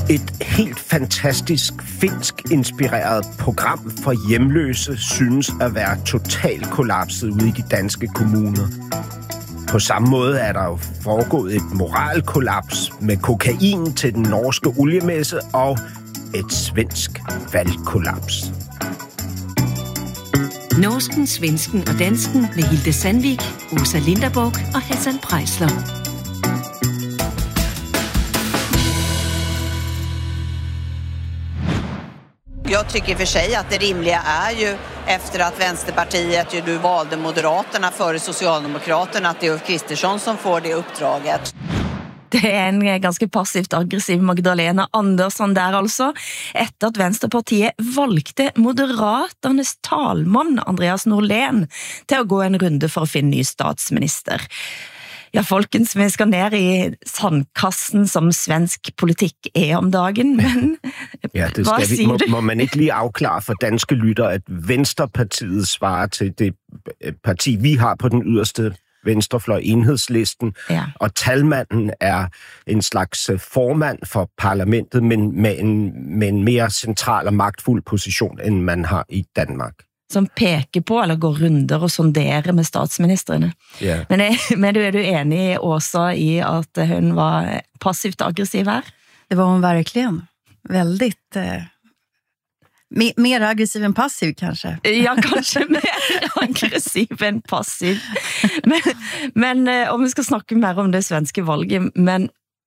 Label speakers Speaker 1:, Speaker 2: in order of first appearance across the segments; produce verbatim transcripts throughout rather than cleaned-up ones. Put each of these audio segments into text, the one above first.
Speaker 1: Et helt fantastisk finsk-inspireret program for hjemløse synes at være totalt kollapset ude i de danske kommuner. På samme måde er der jo foregået et moralkollaps med kokain til den norske oliemesse og et svensk valgkollaps.
Speaker 2: Norsken, svensken og dansken med Hilde Sandvik, Åsa Linderborg og Hassan Preisler.
Speaker 3: Jag tycker för sig att det rimliga är ju efter att Vänsterpartiet ju nu valde Moderaterna före Socialdemokraterna att det är Ulf Kristersson som får det uppdraget.
Speaker 4: Det er en ganske passivt aggressiv Magdalena Andersson der altså, etter at Venstrepartiet valgte moderaternes talmann Andreas Norlén til å gå en runde for å finne ny statsminister. Ja, folkens, vi skal ned i sandkassen som svensk politikk er om dagen, men
Speaker 1: ja, det
Speaker 4: hva
Speaker 1: skal vi,
Speaker 4: sier
Speaker 1: må,
Speaker 4: du?
Speaker 1: må man ikke lige afklare for danske lytter, at Venstrepartiet svarer til det parti, vi har på den yderste venstrefløj, Enhedslisten,
Speaker 4: ja.
Speaker 1: Og talmanden er en slags formand for parlamentet, men med en, med en mere central og magtfuld position, end man har i Danmark.
Speaker 4: Som peker på, eller går runder og sonderer med statsministerne.
Speaker 1: Ja.
Speaker 4: Men, er, men er du enig, Åsa, i at hun var passivt aggressiv her?
Speaker 5: Det var hon verkligen. Väldigt... Eh, mer, mer aggressiv än passiv, kanske.
Speaker 4: Ja, kanskje mer aggressiv enn passiv. Men, men om vi skal snakke mer om det svenske valget, men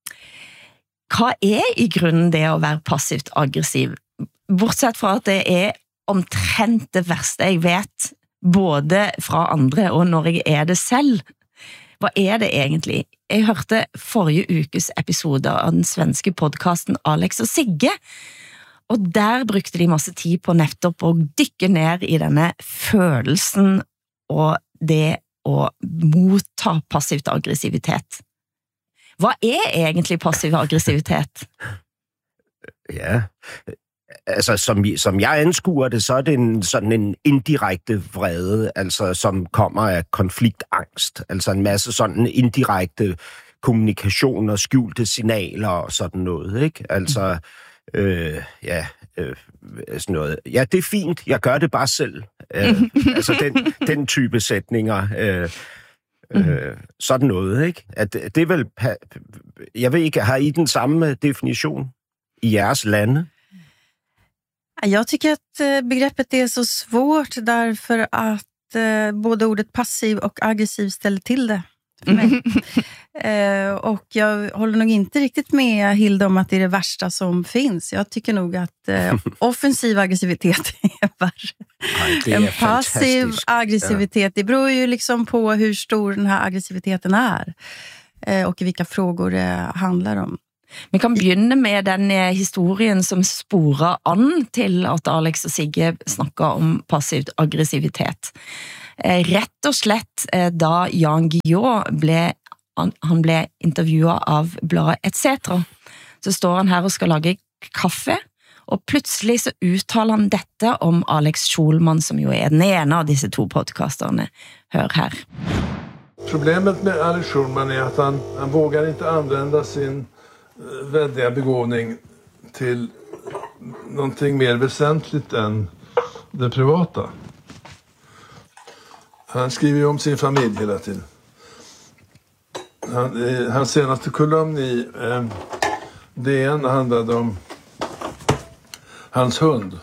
Speaker 4: hva er i grunnen det å være passivt aggressiv? Bortsett fra at det er omtrent det verste jeg vet, både fra andre og når jeg er det selv. Hva er det egentlig? Jeg hørte forrige ukes episode av den svenske podcasten Alex og Sigge, og der brukte de masse tid på nettopp å dykke ned i denne følelsen og det å motta passivt aggressivitet. Hva er egentlig passiv aggressivitet?
Speaker 1: Ja, altså som, som jeg anskuer det, så er det en, sådan en indirekte vrede, altså som kommer af konfliktangst, altså en masse sådan indirekte kommunikation og skjulte signaler og sådan noget, ikke? Altså, øh, ja, øh, sådan noget. Ja, det er fint, jeg gør det bare selv. Øh, altså den, den type sætninger, øh, øh, sådan noget, ikke? At det er vel, jeg ved ikke, har I den samme definition i jeres lande?
Speaker 5: Jag tycker att begreppet är så svårt därför att eh, både ordet passiv och aggressiv ställer till det för mig. eh, och jag håller nog inte riktigt med Hilda om att det är det värsta som finns. Jag tycker nog att eh, offensiv aggressivitet är värre. En passiv aggressivitet, det beror ju liksom på hur stor den här aggressiviteten är eh, och vilka frågor det handlar om.
Speaker 4: Vi kan begynne med den historien som sporer an til at Alex og Sigge snakker om passivt aggressivitet. Rett og slett da Jan Guillou ble, han ble intervjuet av bladet et cetera, så står han her og skal lage kaffe, og plutselig så uttaler han dette om Alex Schulman, som jo er den ene av disse to podcasterne. Hør her.
Speaker 6: Problemet med Alex Schulman är att han, han vågar inte använda sin väldiga begåvning till någonting mer väsentligt än det privata. Han skriver ju om sin familj hela tiden. Han, hans senaste kolumn i eh, D N handlade om hans hund.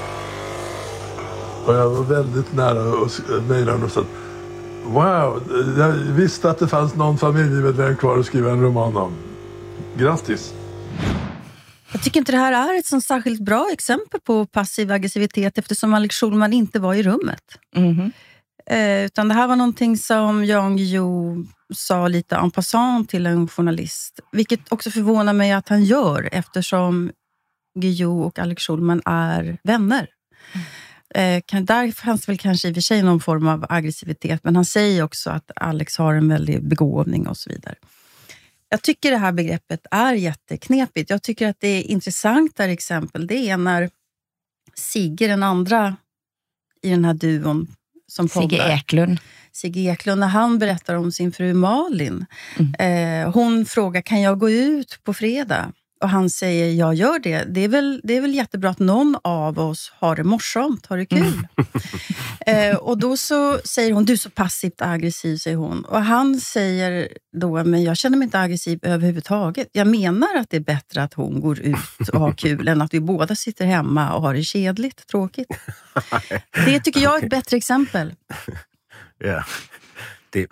Speaker 6: Och jag var väldigt nära att mejla honom och sa wow, jag visste att det fanns någon familjemedlem kvar att skriva en roman om. Grattis.
Speaker 5: Jag tycker inte det här är ett sånt särskilt bra exempel på passiv aggressivitet eftersom Alex Schulman inte var i rummet. Mm-hmm. Eh, utan det här var någonting som Jan Guillou sa lite en passant till en journalist. Vilket också förvånar mig att han gör eftersom Guillou och Alex Schulman är vänner. Mm. Eh, kan, där fanns väl kanske i och för sig någon form av aggressivitet, men han säger också att Alex har en väldig begåvning och så vidare. Jag tycker det här begreppet är jätteknepigt. Jag tycker att det är intressantare exempel. Det är när Sigge, den andra i den här duon som poddar.
Speaker 4: Sigge Eklund.
Speaker 5: Sigge Eklund, när han berättar om sin fru Malin. Mm. Eh, hon frågar, kan jag gå ut på fredag? och han säger, jag gör det. Det är väl, det är väl jättebra att någon av oss har det morsomt, har det kul. Mm. eh, och då så säger hon, du är så passivt aggressiv, säger hon. Och han säger då, men jag känner mig inte aggressiv överhuvudtaget. Jag menar att det är bättre att hon går ut och har kul än att vi båda sitter hemma och har det kedligt, tråkigt. Det tycker jag är ett bättre exempel.
Speaker 1: Ja, det...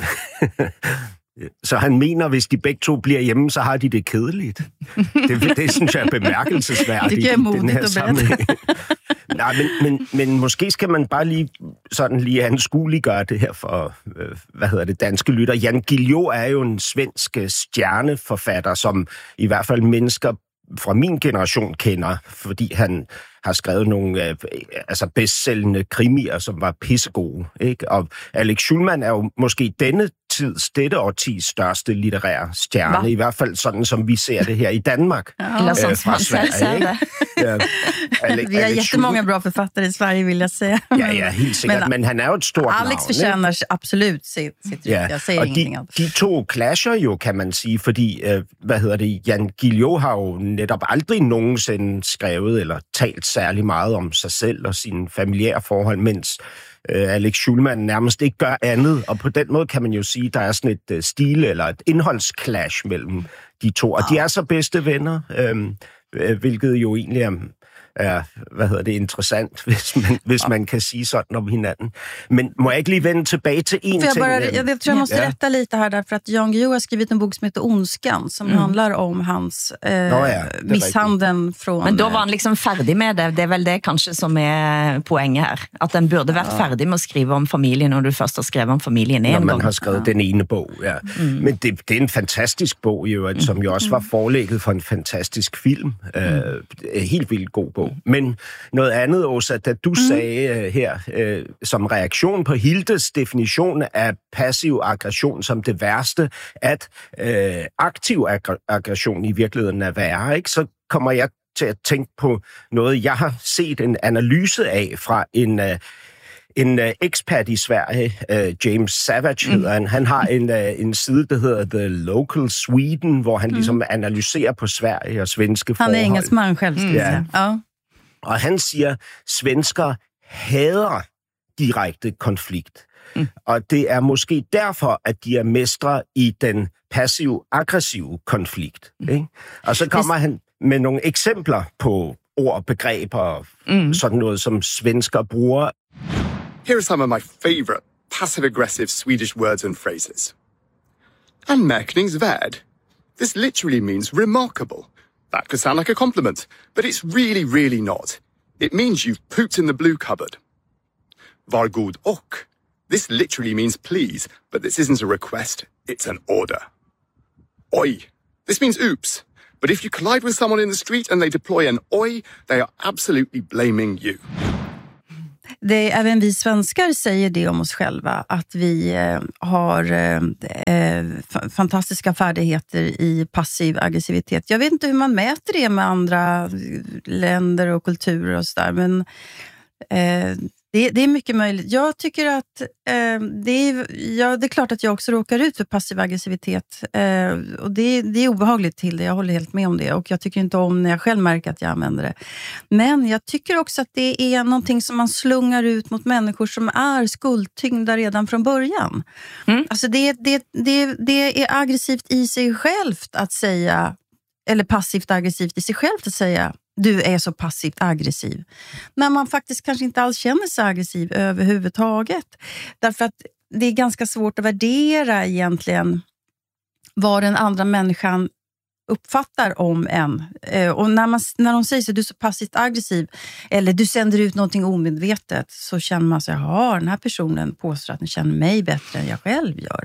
Speaker 1: Så han mener, hvis de begge to bliver hjemme, så har de det kedeligt. Det, det synes jeg er bemærkelsesværdigt.
Speaker 5: Det giver modigt og bedre.
Speaker 1: Nej, men, men, men måske skal man bare lige sådan lige anskueliggøre det her for, øh, hvad hedder det, danske lytter. Jan Guillou er jo en svensk stjerneforfatter, som i hvert fald mennesker fra min generation kender, fordi han har skrevet nogle øh, altså bestsellende krimier, som var pissegode, ikke? Og Alex Schulman er jo måske denne tids, dette årtis største litterære stjerne, Hva? I hvert fald sådan, som vi ser det her i Danmark.
Speaker 4: Ja. Eller som
Speaker 1: fra Sverige, ikke?
Speaker 5: Ja, Ale- vi har Alex jättemånga bra författare i Sverige, vill jag säga.
Speaker 1: Ja, ja, helt sikkert, men, men han er jo et stort
Speaker 5: Alex
Speaker 1: navn.
Speaker 5: fortjener absolut sit, sit
Speaker 1: ja.
Speaker 5: Jeg siger
Speaker 1: og
Speaker 5: ingenting
Speaker 1: de,
Speaker 5: andet.
Speaker 1: de to clasher jo, kan man sige, fordi, øh, hvad hedder det, Jan Guillou har jo netop aldrig nogensinde skrevet eller talt særlig meget om sig selv og sine familiære forhold, mens øh, Alex Schulman nærmest ikke gør andet. Og på den måde kan man jo sige, at der er sådan et øh, stil eller et indholdsclash mellem de to. Og de er så bedste venner, øh, øh, hvilket jo egentlig er... er, hvad hedder det, interessant, hvis man, hvis man kan sige sådan om hinanden. Men må jeg ikke lige vende tilbage til en
Speaker 5: jag
Speaker 1: ting?
Speaker 5: Bara, jag, jag tror jag måste
Speaker 1: ja.
Speaker 5: rätta lite här, därför att Jan Guillou har skrivit en bok som heter Ondskan, som mm. handlar om hans eh,
Speaker 1: ja, ja,
Speaker 5: misshandeln från...
Speaker 4: Men då var han liksom färdig med det. Det är väl det kanske som är poängen här. Att den burde varit ja. färdig med att skriva om familjen, när du först har skrivit om familjen en
Speaker 1: Når man
Speaker 4: gång.
Speaker 1: har skrevet ja. den ene bog, ja. Mm. Men det, det er en fantastisk bog, jo, som jo også var forlægget for en fantastisk film. Mm. Øh, helt vildt god bog. Men noget andet, Åsa, da du mm. sagde uh, her, uh, som reaktion på Hildes definition af passiv aggression som det værste, at uh, aktiv ag- aggression i virkeligheden er værre, ikke? Så kommer jeg til at tænke på noget, jeg har set en analyse af fra en... Uh, En uh, ekspert i Sverige, uh, James Savage hedder han, han har en, uh, en side, der hedder The Local Sweden, hvor han mm. ligesom analyserer på Sverige og svenske forhold.
Speaker 5: Han er engelsmand selv, skal jeg sige. Ja.
Speaker 1: Og han siger, svensker hader direkte konflikt. Mm. Og det er måske derfor, at de er mestre i den passiv-aggressive konflikt. Mm. Ikke? Og så kommer Hvis... han med nogle eksempler på ord, begreber og mm. sådan noget, som svensker bruger.
Speaker 7: Here are some of my favourite passive-aggressive Swedish words and phrases. Anmärkningsvärd. This literally means remarkable. That could sound like a compliment, but it's really, really not. It means you've pooped in the blue cupboard. Var god och. This literally means please, but this isn't a request, it's an order. Oj. This means oops. But if you collide with someone in the street and they deploy an oj, they are absolutely blaming you.
Speaker 5: Det, även vi svenskar säger det om oss själva, att vi eh, har eh, f- fantastiska färdigheter i passiv aggressivitet. Jag vet inte hur man mäter det med andra länder och kulturer och sådär, men eh, det, det är mycket möjligt. Jag tycker att eh, det, är, ja, det är klart att jag också råkar ut för passiv aggressivitet. Eh, och det, det är obehagligt till det, jag håller helt med om det. Och jag tycker inte om när jag själv märker att jag använder det. Men jag tycker också att det är någonting som man slungar ut mot människor som är skuldtyngda redan från början. Mm. Alltså det, det, det, det är aggressivt i sig självt att säga, eller passivt aggressivt i sig självt att säga, du är så passivt aggressiv. När man faktiskt kanske inte alls känner sig aggressiv överhuvudtaget. Därför att det är ganska svårt att värdera egentligen vad den andra människan uppfattar om en. Och när, man, när de säger så, du är så passivt aggressiv eller du sänder ut någonting omedvetet, så känner man sig, ja, den här personen påstår att den känner mig bättre än jag själv gör.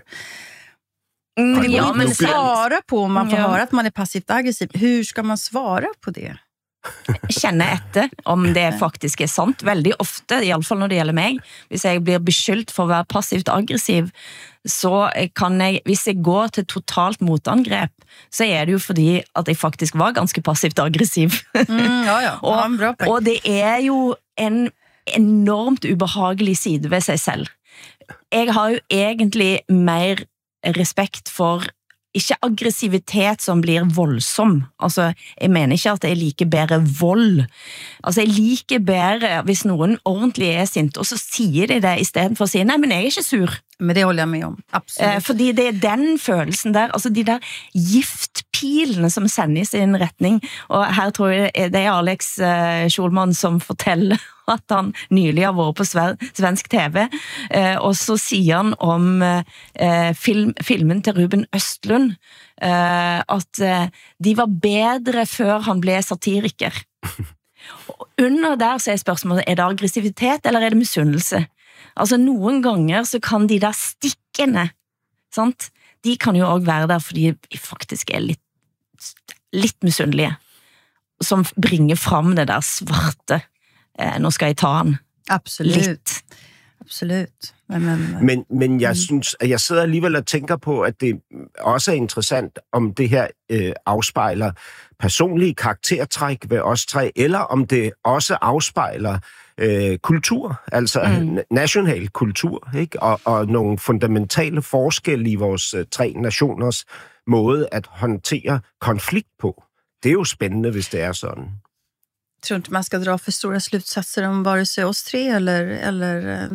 Speaker 5: Mm, det går ja, inte att svara på om man får ja. höra att man är passivt aggressiv. Hur ska man svara på det?
Speaker 4: Känne etter om det faktisk er sant. Veldig ofte, i alle fall når det gjelder meg, hvis jeg blir beskyldt for å være passivt aggressiv, så kan jeg, hvis jeg går til totalt motangrep, så er det jo fordi at jeg faktisk var ganske passivt aggressiv.
Speaker 5: Mm, ja, ja.
Speaker 4: og,
Speaker 5: ja,
Speaker 4: og det er jo en enormt ubehagelig side ved seg selv. Jeg har jo egentlig mer respekt for ikke aggressivitet som blir voldsom. Altså, jeg mener ikke at jeg liker bedre vold. Altså, jeg liker bedre hvis noen ordentlig er sint, og så sier de det i stedet for å si, nei, men jeg er ikke sur.
Speaker 5: Men det håller jag med om, absolut.
Speaker 4: Eh, fordi det er den følelsen der, altså de der giftpilene som sender i sin retning, og her tror jeg det er Alex eh, Schulman som forteller at han nylig har vært på svensk T V, eh, og så sier han om eh, film, filmen til Ruben Östlund, eh, at eh, de var bedre før han ble satiriker. Og under der så er spørsmålet, er det aggressivitet eller er det misunnelse? Altså noen ganger så kan de der stikkene, sant? De kan jo også være der fordi de faktisk er litt, litt misunnelige, som bringer fram det der svarte. Eh, nå skal jeg ta han.
Speaker 5: Absolut.
Speaker 4: Litt.
Speaker 5: Absolut. Men, men,
Speaker 1: men, men jeg synes, jeg sidder alligevel og tænker på, at det også er interessant, om det her øh, afspejler personlige karaktertræk ved os tre, eller om det også afspejler øh, kultur, altså mm. national kultur, ikke? Og, og nogle fundamentale forskelle i vores øh, tre nationers måde at håndtere konflikt på. Det er jo spændende, hvis det er sådan.
Speaker 5: Jag tror inte man ska dra för stora slutsatser om vare sig oss tre eller, eller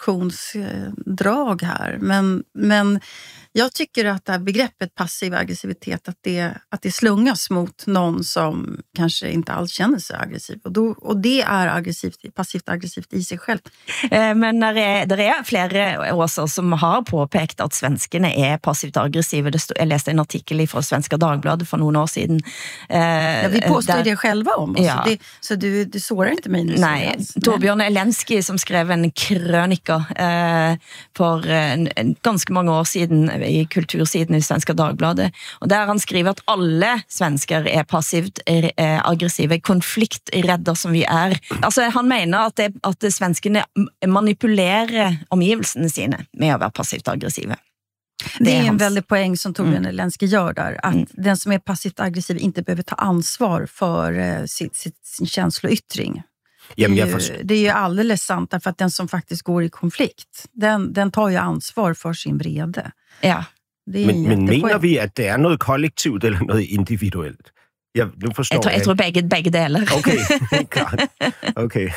Speaker 5: nationsdrag här. Men, men jag tycker att det här begreppet passiv aggressivitet, att det, att det slungas mot någon som kanske inte alls känner sig aggressiv. Och, då, och det är aggressivt, passivt aggressivt i sig själv.
Speaker 4: Men det er, det er flere åser som har påpekt at svenskene er passivt aggressive. Det stod, jeg læste en artikel fra Svenska Dagbladet for noen år siden.
Speaker 5: Ja, vi påstår der, det själva om oss. Ja. Det, så du, du sårar inte mig nu.
Speaker 4: Nej, Torbjørn Elensky som skrev en krønika eh, for en, en, ganske mange år siden i kultursiden i Svenska Dagbladet, og der han skriver at alle svensker er passivt er, er aggressive, konfliktredder som vi er. Altså, han mener at, det, at det svenskene manipulerer omgivelsene sine med å være passivt aggressive.
Speaker 5: Det, det är en väldigt poäng som Torbjörn mm. Elensky gör där, att mm. den som är passivt aggressiv inte behöver ta ansvar för uh, sin, sin, sin känsloyttring.
Speaker 1: Jamen,
Speaker 5: det, är
Speaker 1: jag
Speaker 5: ju,
Speaker 1: forstår.
Speaker 5: det är ju alldeles sant, därför att den som faktiskt går i konflikt, den, den tar ju ansvar för sin vrede.
Speaker 4: Ja.
Speaker 1: Det men, men mener vi, at det er noget kollektivt eller noget individuelt? Jeg, nu forstår
Speaker 4: jeg, tror, jeg tror begge, begge deler.
Speaker 1: Okay, klart. Okay.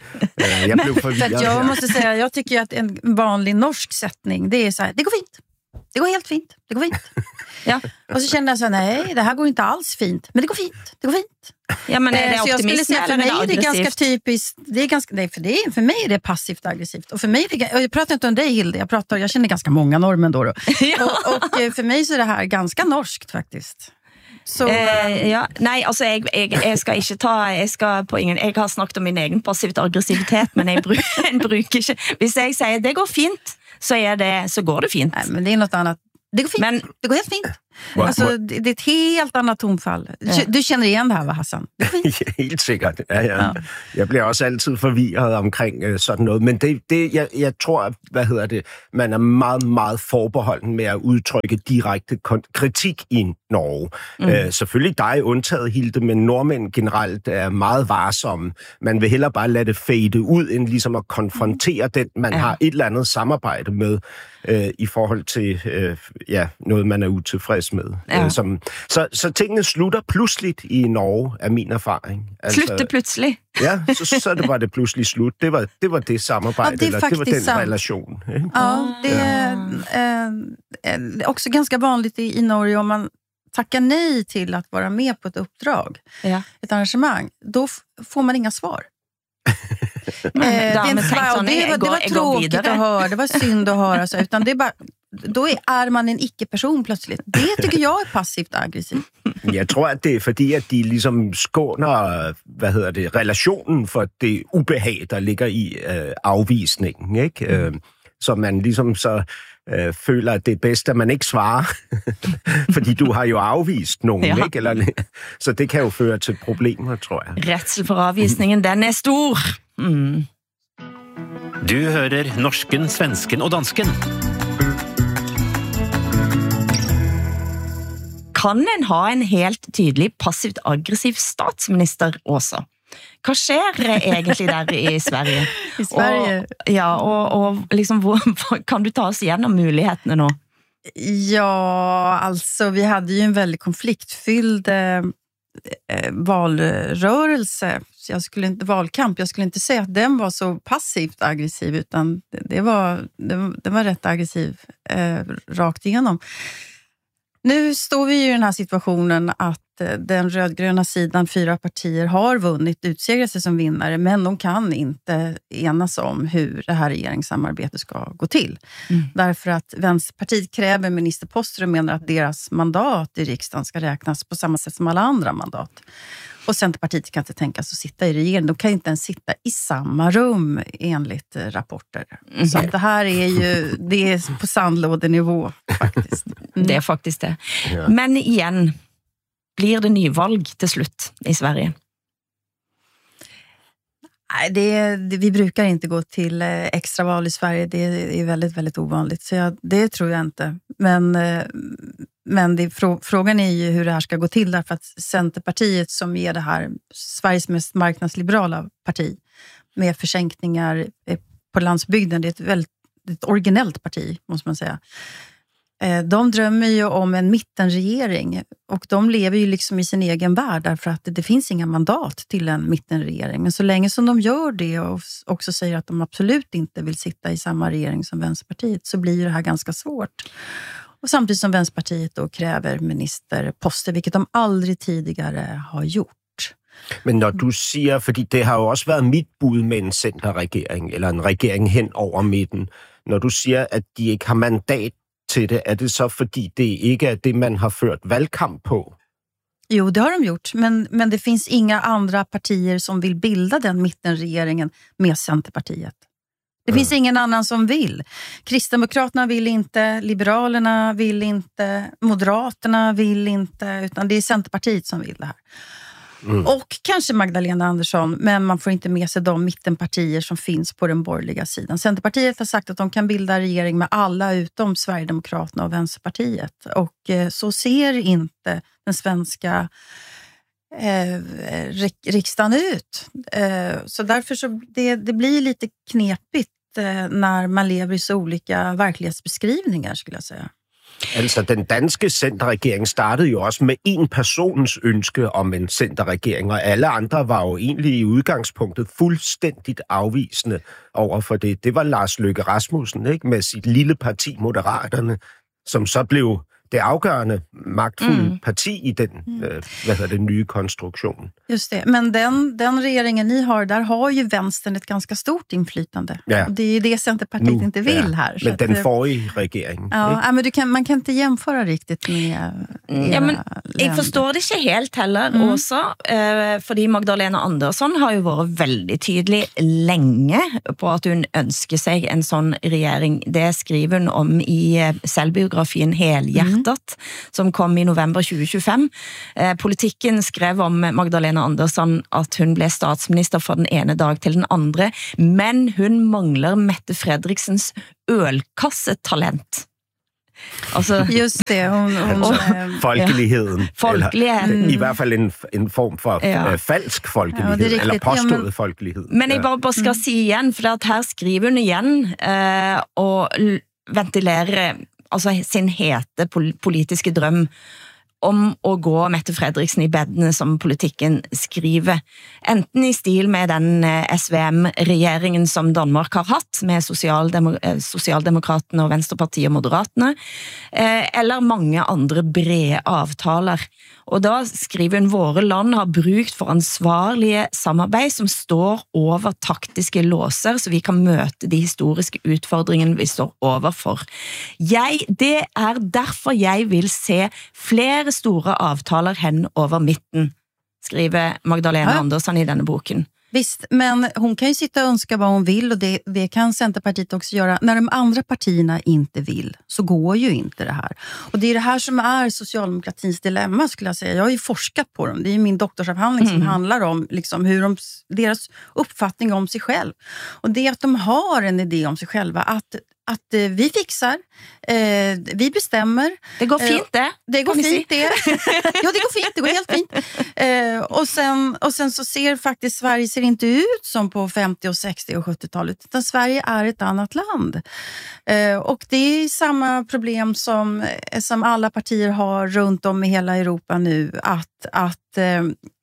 Speaker 1: Jag blev förvirrad.
Speaker 5: För jag måste säga, jag tycker att en vanlig norsk sättning, det är så här, det går fint. Det går helt fint. Det går fint. Ja. Och så kände jag så här, nej, det här går inte alls fint. Men det går fint. Det går fint.
Speaker 4: Ja, men är det
Speaker 5: så jag skulle säga, för mig
Speaker 4: är
Speaker 5: det är ganska typiskt. Det är ganska, nej, för, det är, för mig är det passivt aggressivt. Och för mig, och jag pratar inte om dig Hilde, jag, pratar, jag känner ganska många norrmän då. då. Ja. Och, och för mig så är det här ganska norskt faktiskt. Så,
Speaker 4: eh, ja, nei, altså jeg, jeg, jeg skal ikke ta jeg, skal på ingen, jeg har snakket om min egen passivt aggressivitet, men jeg bruker, jeg bruker ikke hvis jeg sier det går fint, så, er det, så går det fint.
Speaker 5: Nej, men det är något annat. Det går fint, men, det går helt fint. Alltså, det, det är ett helt annat tonfall. Du, ja. du känner igen det här, va, Hassan?
Speaker 1: Helt sikkert. Ja, ja. Ja. Jeg bliver også altid forvirret omkring øh, sådan noget, men det, det jeg, jeg tror, hvad hedder det, man er meget, meget forbeholden med at udtrykke direkte kritik i Norge. Mm. Øh, selvfølgelig dig undtaget, Hilde, men nordmænd generelt er meget varsomme. Man vil hellere bare lade det fade ud, end ligesom at konfrontere den, man ja. har et eller andet samarbejde med, øh, i forhold til øh, ja, noget, man er utilfreds med. Ja. Øh, som, så, så tingene slutter pludseligt i Norge, er min erfaring.
Speaker 4: Altså, Slutte pludselig?
Speaker 1: Ja, så, så det var det pludselig slut. Det var det, var det samarbejde, ja, det eller det var den sant. relation. Ikke?
Speaker 5: Ja, det är äh, också ganska vanligt i, i Norge om man tackar nej till att vara med på ett uppdrag, ja. ett arrangemang, då f- får man inga svar. eh, det, är inte bara, det, var, det var tråkigt att höra, det var synd att höra, så, utan det är bara, då är man en icke-person plötsligt. Det tycker jag är passivt aggressivt.
Speaker 1: Jeg tror, at det er fordi, at de ligesom skåner, hvad hedder det, relationen for det ubehag, der ligger i øh, afvisningen, ikke? Mm. Øh, så man ligesom så øh, føler, at det er bedst, at man ikke svarer, fordi du har jo afvist nogen, ja. ikke? Eller, så det kan jo føre til problemer, tror jeg.
Speaker 4: Redsel for afvisningen, den er stor. Mm.
Speaker 8: Du hører norsken, svensken og dansken.
Speaker 4: Kan en ha en helt tydelig passivt aggressiv statsminister også? Hva skjer egentlig der i Sverige?
Speaker 5: I Sverige?
Speaker 4: Og, ja, og, og liksom, hvor, kan du ta oss gjennom mulighetene nå?
Speaker 5: Ja, alltså vi hade ju en väldigt konfliktfylld eh, valrörelse. Jag skulle inte, valkamp, jag skulle inte säga att den var så passivt aggressiv, utan det, det, var, det, det var rätt aggressiv eh, rakt igenom. Nu står vi i den här situationen att den rödgröna sidan, fyra partier, har vunnit, utsegrat sig som vinnare, men de kan inte enas om hur det här regeringssamarbetet ska gå till. Mm. Därför att Vänsterpartiet kräver ministerposter och menar att deras mandat i riksdagen ska räknas på samma sätt som alla andra mandat. Och Centerpartiet kan inte tänkas att sitta i regeringen. De kan inte ens sitta i samma rum enligt rapporter. Mm. Så att det här är ju det är på sandlådenivå faktiskt.
Speaker 4: Mm. Det är faktiskt det. Ja. Men igen, blir det nyvalg till slut i Sverige?
Speaker 5: Nej, det, det, vi brukar inte gå till extraval i Sverige. Det är väldigt, väldigt ovanligt. Så jag, det tror jag inte. Men, men det, frågan är ju hur det här ska gå till. Därför att Centerpartiet, som är det här Sveriges mest marknadsliberala parti med försänkningar på landsbygden, det är ett väldigt ett originellt parti, måste man säga. De drömmer ju om en mittenregering, och de lever ju liksom i sin egen värld, därför att det finns inga mandat till en mittenregering. Men så länge som de gör det och också säger att de absolut inte vill sitta i samma regering som Vänsterpartiet, så blir det här ganska svårt. Och samtidigt som Vänsterpartiet då kräver ministerposter, vilket de aldrig tidigare har gjort.
Speaker 1: Men når du siger, fordi det har jo også været mit bud med en centerregering, eller en regering hen over midten, når du siger, at de ikke har mandat til det, er det så fordi det ikke er det, man har ført valgkamp på?
Speaker 5: Jo, det har de gjort, men, men det finns inga andra partier som vill bilda den mittenregeringen med Centerpartiet. Det finns ingen annan som vill. Kristdemokraterna vill inte, Liberalerna vill inte, Moderaterna vill inte, utan det är Centerpartiet som vill det här. Mm. Och kanske Magdalena Andersson, men man får inte med sig de mittenpartier som finns på den borgerliga sidan. Centerpartiet har sagt att de kan bilda regering med alla utom Sverigedemokraterna och Vänsterpartiet. Och eh, så ser inte den svenska eh, riksdagen ut. Eh, så därför så det, det blir lite knepigt eh, när man lever i så olika verklighetsbeskrivningar, skulle jag säga.
Speaker 1: Altså, den danske centerregering startede jo også med en persons ønske om en centerregering, og alle andre var jo egentlig i udgangspunktet fuldstændigt afvisende over for det. Det var Lars Løkke Rasmussen, ikke, med sit lille parti Moderaterne, som så blev det afgørende magtfulde mm. parti i den mm. øh, hvad hedder det, nye konstruktion.
Speaker 5: Just det, men den, den regeringen ni har, där har ju vänstern ett ganska stort inflytande. Ja. Och det är ju det Centerpartiet nu, inte vill ja. här.
Speaker 1: Men den forrige regeringen.
Speaker 5: Ja, ja, men du kan, man kan inte jämföra riktigt med... med
Speaker 4: ja, men jag förstår det inte helt heller mm. också, eh, fordi Magdalena Andersson har ju varit väldigt tydlig länge på att hon önskar sig en sån regering. Det skriver hon om i selvbiografien Helhjärtat, mm. som kom i november tjugo tjugofem. Eh, politikken skrev om Magdalena Andersson at hun blev statsminister fra den ene dag til den andre, men hun mangler Mette Fredriksens ølkassetalent. Altså,
Speaker 5: just det. Hon, hon,
Speaker 1: altså, folkeligheden. Ja.
Speaker 4: Folkeligheden.
Speaker 1: Eller, i hvert fald en, en form for ja. falsk folkelighed, ja, eller påstået ja, men, folkelighed.
Speaker 4: Men jeg bare, bare skal mm. si igen, for at her skriver hun igen eh, og ventilerer altså sin hete politiske drøm om å gå Mette Fredriksen i bedene, som politikken skriver. Enten i stil med den S V M-regjeringen som Danmark har hatt, med Sosialdemok- Sosialdemokratene og Venstrepartiet og Moderatene, eller mange andre brede avtaler. Og da skriver hun, våre land har brukt for ansvarlige samarbeid som står over taktiske låser, så vi kan møte de historiske utfordringene vi står overfor. Jeg, det er derfor jeg vil se flere store avtaler hen over mitten, skriver Magdalena ja. Andersson i denne boken.
Speaker 5: Visst, men hon kan ju sitta och önska vad hon vill, och det, det kan Centerpartiet också göra. När de andra partierna inte vill, så går ju inte det här. Och det är det här som är socialdemokratins dilemma, skulle jag säga. Jag har ju forskat på dem. Det är min doktorsavhandling mm. som handlar om liksom hur de, deras uppfattning om sig själv. Och det är att de har en idé om sig själva, att att eh, vi fixar, eh, vi bestämmer.
Speaker 4: Det går fint det.
Speaker 5: Eh, det går fint det. Ja, det går fint, det går helt fint. Eh, och, sen, och sen så ser faktiskt Sverige ser inte ut som på femtio-, sextio- och sjuttiotalet, utan Sverige är ett annat land. Eh, och det är samma problem som, som alla partier har runt om i hela Europa nu, att, att eh,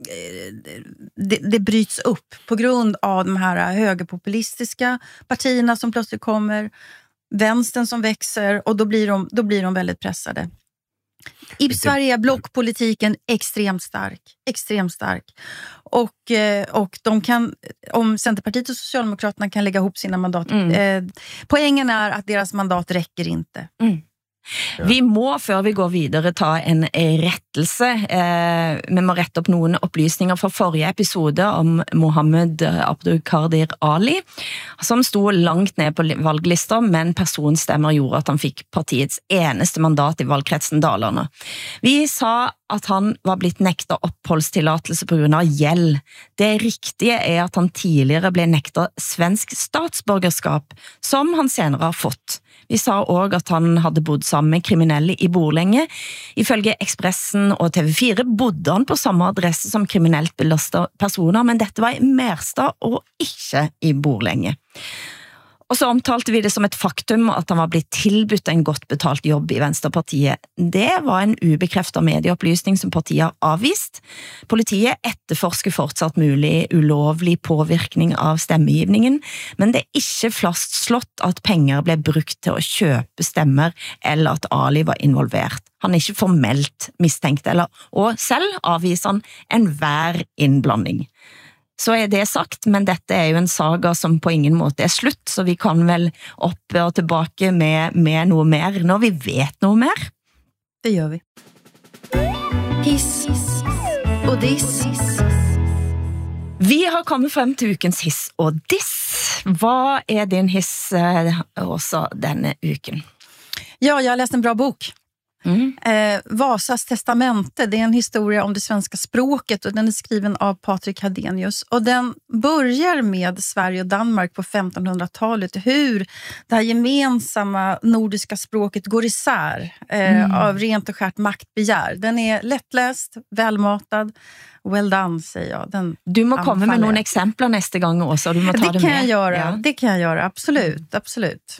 Speaker 5: det, det bryts upp på grund av de här högerpopulistiska partierna som plötsligt kommer, vänstern som växer, och då blir de, då blir de väldigt pressade. I Sverige är blockpolitiken extremt stark, extremt stark. Och, och de kan, om Centerpartiet och Socialdemokraterna kan lägga ihop sina mandat, mm. eh, poängen är att deras mandat räcker inte.
Speaker 4: Mm. Ja. Vi må, før vi går videre, ta en rettelse. Eh, vi må rette opp noen opplysninger fra forrige episode om Mohammed Abdulkadir Ali, som sto langt ned på valglister, men personstemmer gjorde at han fikk partiets eneste mandat i valgkretsen Dalarna. Vi sa at han var blitt nektet oppholdstillatelse på grunn av gjeld. Det riktige er at han tidligere ble nektet svensk statsborgerskap, som han senere har fått. Vi sa også at han hadde bodd sammen med kriminelle i Borlänge. Ifølge Expressen og T V fire bodde han på samme adresse som kriminelt belastede personer, men dette var i Märsta og ikke i Borlänge. Og så omtalte vi det som et faktum at han var blitt tilbudt en godt betalt jobb i Venstrepartiet. Det var en ubekreftet medieopplysning som partiet har avvist. Politiet etterforsker fortsatt mulig ulovlig påvirkning av stemmegivningen, men det er ikke fastslått at penger ble brukt til å kjøpe stemmer eller at Ali var involvert. Han er ikke formelt mistenkt, eller, og selv avviser han enhver innblanding. Så er det sagt, men dette er jo en saga som på ingen måte er slutt, så vi kan vel opp og tilbake med, med noe mer når vi vet noe mer.
Speaker 5: Det gjør vi. Hiss og diss.
Speaker 4: Vi har kommet frem til ukens hiss og diss. Hva er din hiss også denne uken?
Speaker 5: Ja, jag har läst en bra bok. Mm. Eh, Vasas testamente, det är en historia om det svenska språket och den är skriven av Patrik Hadenius, och den börjar med Sverige och Danmark på femtonhundratalet, hur det här gemensamma nordiska språket går isär eh, mm. av rent och skärt maktbegär. Den är lättläst, välmatad, well done, säger jag. Den
Speaker 4: du må komma med några exempel nästa gång också, du må ta
Speaker 5: det,
Speaker 4: det
Speaker 5: kan
Speaker 4: med.
Speaker 5: Jag göra,
Speaker 4: ja.
Speaker 5: Det kan jag göra, absolut, absolut.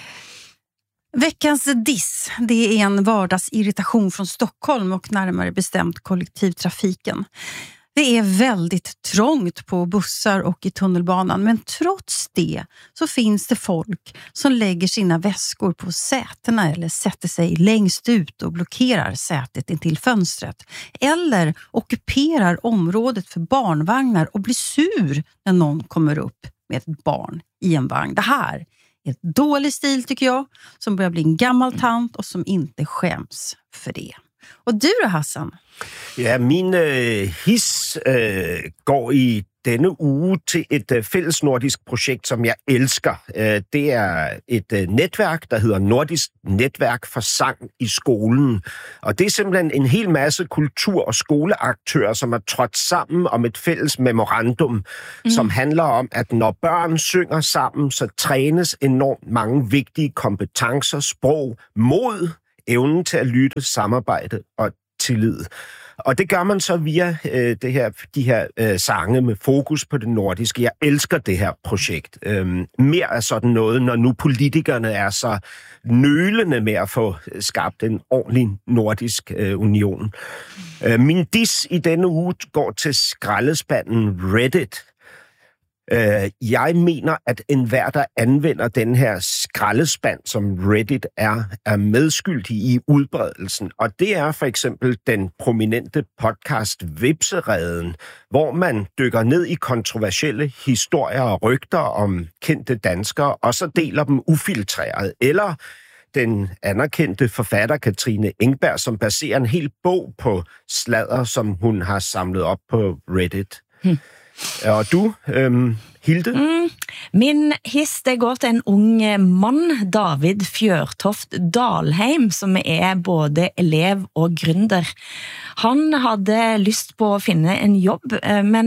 Speaker 5: Veckans diss, det är en vardagsirritation från Stockholm och närmare bestämt kollektivtrafiken. Det är väldigt trångt på bussar och i tunnelbanan, men trots det så finns det folk som lägger sina väskor på sätena eller sätter sig längst ut och blockerar sätet intill fönstret. Eller ockuperar området för barnvagnar och blir sur när någon kommer upp med ett barn i en vagn. Det här är ett dålig stil tycker jag, som börjar bli en gammal tant och som inte skäms för det. Och du då, Hassan?
Speaker 1: Ja, min øh, his øh, går i denne uge til et øh, fælles nordisk projekt, som jeg elsker. Øh, det er et øh, netværk, der hedder Nordisk Netværk for Sang i skolen. Og det er simpelthen en hel masse kultur- og skoleaktører, som er trådt sammen om et fælles memorandum, mm. som handler om, at når børn synger sammen, så trænes enormt mange vigtige kompetencer, sprog, mod, evnen til at lytte, samarbejde og tillid. Og det gør man så via øh, det her, de her øh, sange med fokus på det nordiske. Jeg elsker det her projekt. Øhm, mere af sådan noget, når nu politikerne er så nølende med at få skabt en ordentlig nordisk øh, union. Øh, min diss i denne uge går til skraldespanden Reddit. Jeg mener, at enhver, der anvender den her skraldespand, som Reddit er, er medskyldig i udbredelsen. Og det er for eksempel den prominente podcast Vipsereden, hvor man dykker ned i kontroversielle historier og rygter om kendte danskere, og så deler dem ufiltreret. Eller den anerkendte forfatter Katrine Engberg, som baserer en hel bog på sladder, som hun har samlet op på Reddit. Hmm. Og du, øhm, Hilde?
Speaker 4: Mm, min hiss, det går til en ung mann, David Fjørtoft Dalheim, som er både elev og gründer. Han hadde lyst på å finne en jobb, men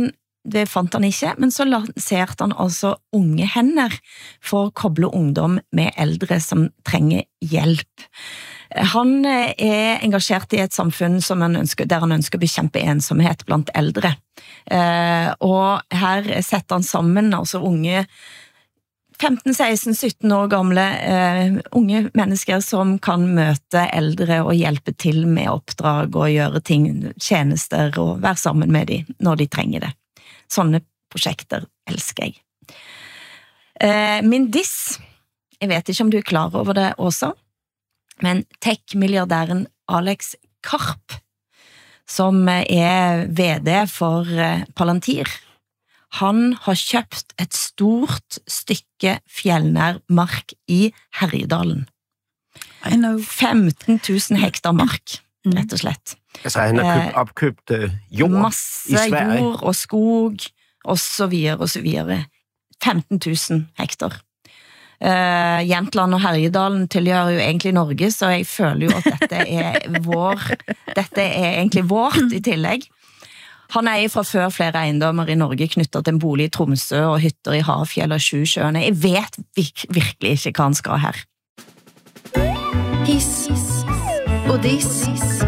Speaker 4: det fant han ikke, men så lanserte han altså Unge Hender for å koble ungdom med eldre som trenger hjelp. Han er engasjert i et samfunn som han ønsker, der han ønsker å bekjempe ensomhet blant eldre. Og her setter han sammen altså unge femten, seksten, sytten år gamle uh, unge mennesker som kan møte eldre og hjelpe til med oppdrag og gjøre ting, tjenester og være sammen med dem når de trenger det. Sånne prosjekter elsker jeg. Uh, min diss, jeg vet ikke om du er klar over det også, men tech-milliardæren Alex Karp, som er V D for uh, Palantir, han har kjøpt et stort stykke fjellnær mark i Herjedalen. femten tusen hektar mark, rett og slett.
Speaker 1: Altså, han har købt, opkøbt uh, jord
Speaker 4: Masse
Speaker 1: i Sverige.
Speaker 4: Masse jord og skog, og så videre, og så videre. femten tusen hektar. Uh, Jämtland og Herjedalen tilhører jo egentlig Norge, så jeg føler jo at dette er vår, dette er egentlig vårt i tillegg. Han eier fra før flere eiendommer i Norge knyttet til en bolig i Tromsø og hytter i Hafjell og Sjusjøene. Jeg vet virk, virkelig ikke hva han skal her.
Speaker 2: Hiss og diss.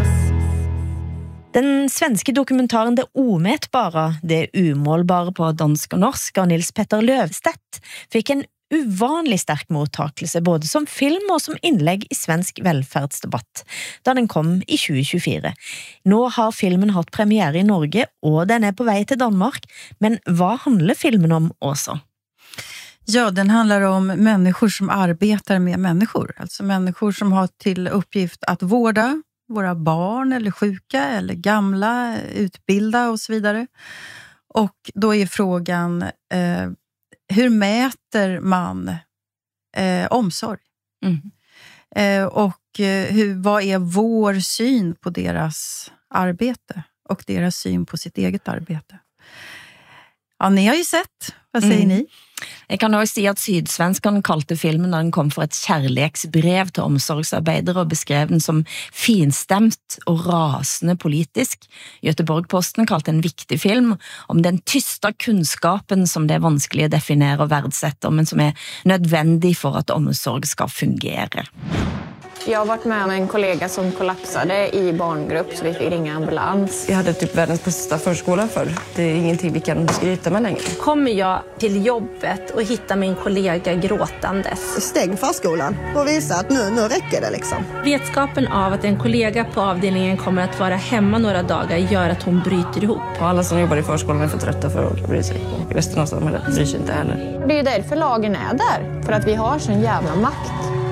Speaker 4: Den svenske dokumentaren Det omätbara, det umålbare på dansk og norsk av Nils Petter Løvstedt fikk en uvanlig sterk mottakelse både som film og som innlegg i svensk velferdsdebatt, da den kom i tjue tjuefire. Nå har filmen hatt premiere i Norge, og den er på vei til Danmark, men hva handler filmen om også?
Speaker 5: Ja, den handlar om människor som arbetar med människor, alltså människor som har till uppgift att vårda våra barn eller sjuka eller gamla, utbilda och så vidare. Och då är frågan eh, hur mäter man eh, omsorg? Mm. Eh, och eh, hur, vad är vår syn på deras arbete och deras syn på sitt eget arbete? Ja, ni har ju sett. Vad säger mm. ni?
Speaker 4: Jeg kan også si at Sydsvenskan kalte filmen da den kom for et kjærlighetsbrev til omsorgsarbeidere og beskrev den som finstemt og rasende politisk. Göteborg-Posten kalte en viktig film om den tysta kunnskapen som det er vanskelig å definere og verdsette, men som er nødvendig for at omsorg skal fungere.
Speaker 9: Jag har varit med om en kollega som kollapsade i barngrupp så vi fick ringa ambulans.
Speaker 10: Jag hade typ världens bästa förskola för. Det är ingenting vi kan skryta med längre.
Speaker 11: Kommer jag till jobbet och hittar min kollega gråtandes.
Speaker 12: Stäng förskolan och visa att nu, nu räcker det liksom.
Speaker 11: Vetskapen av att en kollega på avdelningen kommer att vara hemma några dagar gör att hon bryter ihop.
Speaker 10: Och alla som jobbar i förskolan är för trötta för att bry sig. Och resten av samhället bryr sig inte heller.
Speaker 9: Det är ju därför lagen är där. För att vi har sån jävla makt.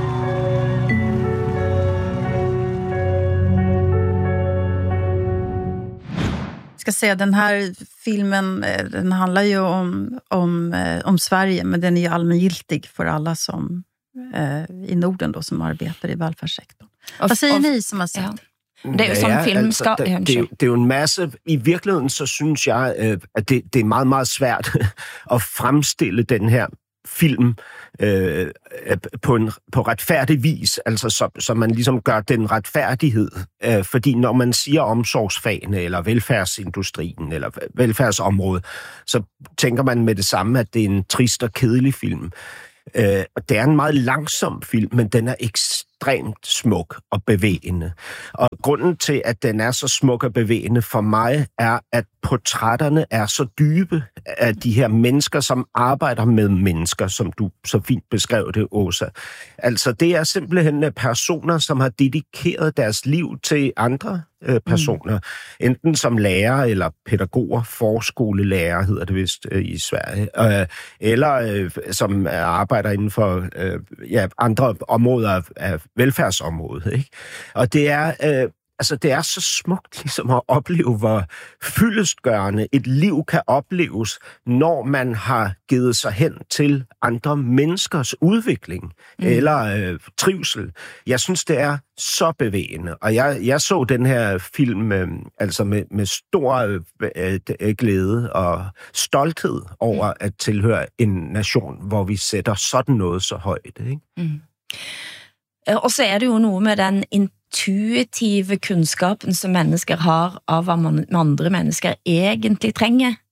Speaker 5: Ska säga den här filmen, den handlar ju om om om Sverige, men den är ju allmängiltig för alla som eh, i Norden då som arbetar i välfärdssektorn.
Speaker 4: Og,
Speaker 5: Vad säger
Speaker 4: og,
Speaker 5: ni som har sett?
Speaker 4: Ja. Det er jo sådan film
Speaker 1: altså,
Speaker 4: skal...
Speaker 1: det, det, det, er jo, det er jo en masse... I virkeligheden, så synes jeg, at det, det er meget, meget svært at fremstille den her film øh, på, en, på retfærdig vis, altså så, så man ligesom gør den retfærdighed. Øh, fordi når man siger omsorgsfagene, eller velfærdsindustrien, eller velfærdsområdet, så tænker man med det samme, at det er en trist og kedelig film. Øh, og det er en meget langsom film, men den er ekstremt smuk og bevægende. Og grunden til, at den er så smuk og bevægende for mig, er, at portrætterne er så dybe af de her mennesker, som arbejder med mennesker, som du så fint beskrev det, Åsa. Altså, det er simpelthen personer, som har dedikeret deres liv til andre øh, personer. Mm. Enten som lærer eller pædagoger, forskolelærer hedder det vist øh, i Sverige, øh, eller øh, som arbejder inden for øh, ja, andre områder af velfærdsområdet. Ikke? Og det er... Øh, Altså, det er så smukt ligesom at opleve, hvor fyldestgørende et liv kan opleves, når man har givet sig hen til andre menneskers udvikling mm. eller øh, trivsel. Jeg synes, det er så bevægende, og jeg, jeg så den her film øh, altså med, med stor øh, glæde og stolthed over mm. at tilhøre en nation, hvor vi sætter sådan noget så højt. Ikke?
Speaker 4: Mm. Og så er det jo noe med den intuitive kunnskapen som mennesker har av hva man, andre mennesker egentlig trenger.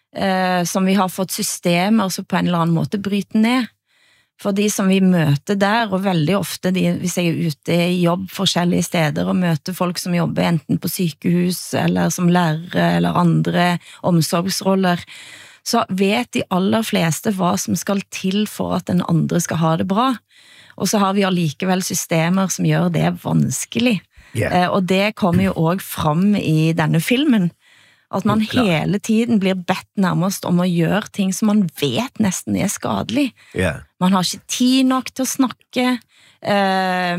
Speaker 4: eh, som vi har fått systemer som på en eller anden måte bryter ned. For de som vi møter der, og veldig ofte, de, hvis jeg er ute i jobb forskellige steder, og møter folk som jobber enten på sykehus, eller som lærere, eller andre omsorgsroller, så vet de aller fleste hva som skal til for at den andre skal ha det bra. Og så har vi allikevel systemer som gjør det vanskelig. Yeah. Eh, og det kommer jo også frem i denne filmen. At man hele tiden blir bedt nærmest om å gjøre ting som man vet nesten er skadelig. Yeah. Man har ikke tid nok til å snakke. Eh,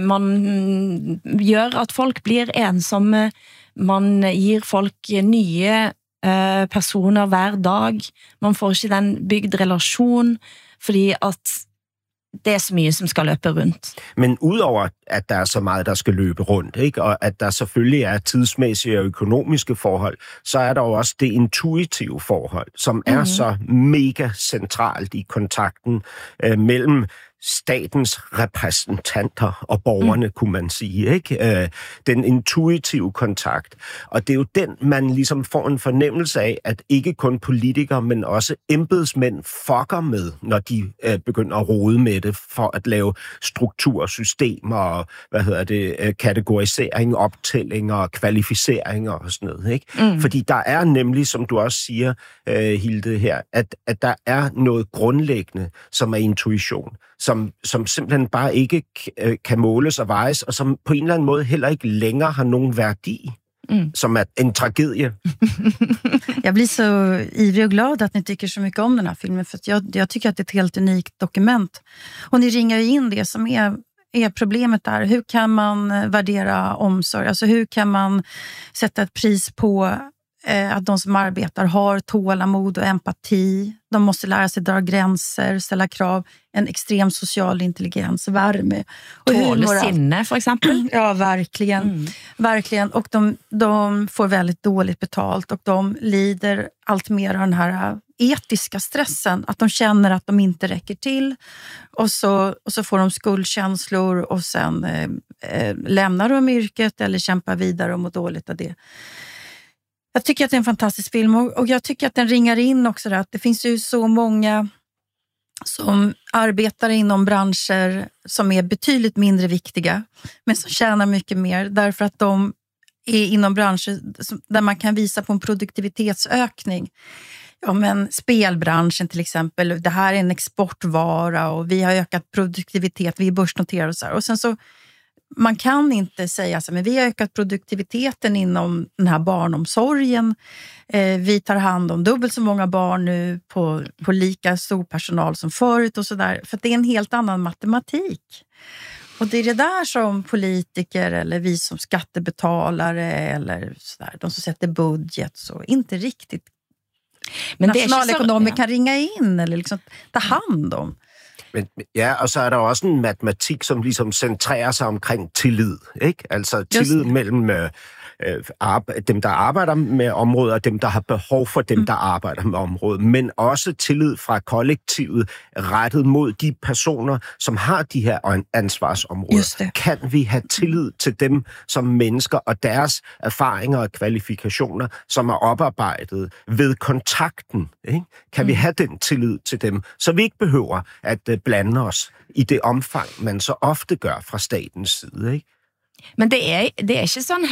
Speaker 4: man gjør at folk blir ensomme. Man gir folk nye eh, personer hver dag. Man får ikke den bygd relasjon, fordi at det er så mye som skal løpe rundt.
Speaker 1: Men udover at der er så meget, der skal løbe rundt, ikke? Og at der selvfølgelig er tidsmæssige og økonomiske forhold, så er der jo også det intuitive forhold, som er mm-hmm. så mega centralt i kontakten øh, mellem statens repræsentanter og borgerne, mm. kunne man sige, ikke? Øh, den intuitive kontakt. Og det er jo den, man ligesom får en fornemmelse af, at ikke kun politikere, men også embedsmænd fucker med, når de øh, begynder at rode med det, for at lave struktursystemer og, hvad hedder det, øh, kategorisering, optællinger og kvalificeringer og sådan noget, ikke? Mm. Fordi der er nemlig, som du også siger, øh, Hilde her, at, at der er noget grundlæggende, som er intuition, som, som simpelthen bare ikke kan måles og vejes, og som på en eller anden måde heller ikke længere har nogen værdi, mm. som er en tragedie.
Speaker 5: Jag blir så ivrig och glad att ni tycker så mycket om den här filmen, för att jag, jag tycker att det är ett helt unikt dokument. Och ni ringar ju in det som är, är problemet där. Hur kan man värdera omsorg? Alltså hur kan man sätta ett pris på att de som arbetar har tålamod och empati. De måste lära sig dra gränser, ställa krav, en extrem social intelligens, värme.
Speaker 4: Tålesinne, för exempel.
Speaker 5: Ja, verkligen. Mm. Verkligen. Och de, de får väldigt dåligt betalt och de lider allt mer av den här etiska stressen. Att de känner att de inte räcker till. Och så, och så får de skuldkänslor och sen eh, lämnar de yrket eller kämpar vidare och mår dåligt av det. Jag tycker att det är en fantastisk film och jag tycker att den ringar in också där, att det finns ju så många som arbetar inom branscher som är betydligt mindre viktiga men som tjänar mycket mer därför att de är inom branscher där man kan visa på en produktivitetsökning. Ja, men spelbranschen till exempel, det här är en exportvara och vi har ökat produktivitet, vi är börsnoterade och så här. Och sen så man kan inte säga så, men vi har ökat produktiviteten inom den här barnomsorgen. Eh, vi tar hand om dubbelt så många barn nu på, på lika stor personal som förut och sådär. För att det är en helt annan matematik. Och det är det där som politiker eller vi som skattebetalare eller sådär, de som sätter budget så inte riktigt men nationalekonomer kan ringa in eller liksom ta hand om.
Speaker 1: Men, ja, og så er der også en matematik, som ligesom centrerer sig omkring tillid, ikke? Altså tillid mellem øh, øh, dem, der arbejder med området, og dem, der har behov for dem, mm. der arbejder med området, men også tillid fra kollektivet rettet mod de personer, som har de her ansvarsområder. Kan vi have tillid til dem som mennesker og deres erfaringer og kvalifikationer, som er oparbejdet ved kontakten, ikke? Kan mm. vi have den tillid til dem, så vi ikke behøver at øh, blande os i det omfang, man så ofte gør fra statens side, ikke?
Speaker 4: Men det er, det er ikke sådan